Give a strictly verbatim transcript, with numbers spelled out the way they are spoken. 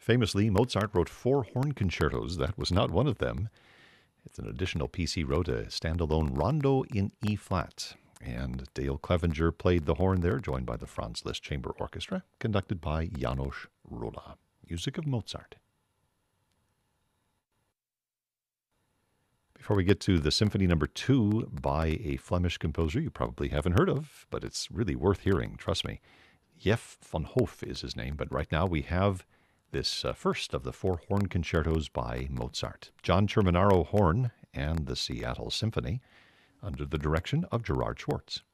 Famously, Mozart wrote four horn concertos. That was not one of them. It's an additional piece he wrote, a standalone rondo in E flat. And Dale Clevenger played the horn there, joined by the Franz Liszt Chamber Orchestra, conducted by János Róla. Music of Mozart. Before we get to the Symphony Number Two by a Flemish composer you probably haven't heard of, but it's really worth hearing, trust me. Jef van Hoof is his name, but right now we have this uh, first of the four horn concertos by Mozart. John Terminaro horn and the Seattle Symphony, under the direction of Gerard Schwartz.